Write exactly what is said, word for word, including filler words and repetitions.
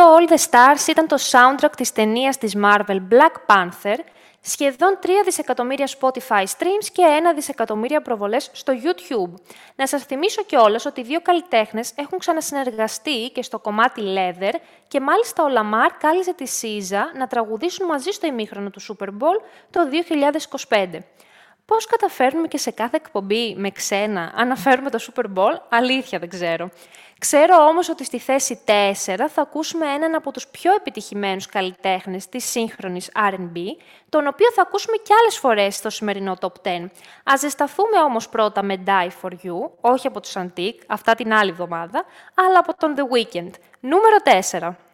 Το All the Stars ήταν το soundtrack της ταινίας της Marvel Black Panther, σχεδόν τρία δισεκατομμύρια Spotify streams και ένα δισεκατομμύρια προβολές στο YouTube. Να σας θυμίσω κιόλας ότι οι δύο καλλιτέχνες έχουν ξανασυνεργαστεί και στο κομμάτι Leather και μάλιστα ο Λαμάρ κάλεσε τη Σίζα να τραγουδήσουν μαζί στο ημίχρονο του Super Bowl το δύο χιλιάδες είκοσι πέντε. Πώς καταφέρνουμε και σε κάθε εκπομπή με ξένα αναφέρουμε το Super Bowl, αλήθεια δεν ξέρω. Ξέρω όμως ότι στη θέση τέσσερα θα ακούσουμε έναν από τους πιο επιτυχημένους καλλιτέχνες της σύγχρονης αρ εντ μπι, τον οποίο θα ακούσουμε κι άλλες φορές στο σημερινό Top δέκα. Ας ζεσταθούμε όμως πρώτα με Die For You, όχι από τους Antique, αυτά την άλλη εβδομάδα, αλλά από τον The Weeknd. Νούμερο τέσσερα.